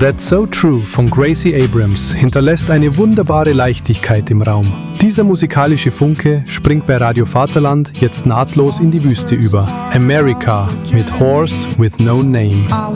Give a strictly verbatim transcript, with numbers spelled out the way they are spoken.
That's So True von Gracie Abrams hinterlässt eine wunderbare Leichtigkeit im Raum. Dieser musikalische Funke springt bei Radio Vaterland jetzt nahtlos in die Wüste über. America mit Horse with No Name.